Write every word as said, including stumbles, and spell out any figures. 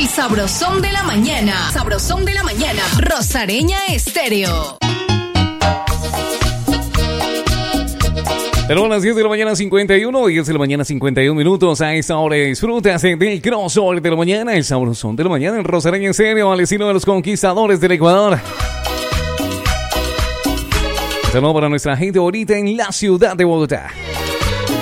sabrosón de la mañana. Sabrosón de la mañana. Rosareña Estéreo. Pero a las diez de la mañana cincuenta y uno, diez de la mañana cincuenta y uno minutos. A esta hora disfrutas del crossover de la mañana, el sabrosón de la mañana, el Rosareña Estéreo, al estilo de los conquistadores del Ecuador. Saludos para nuestra gente ahorita en la ciudad de Bogotá.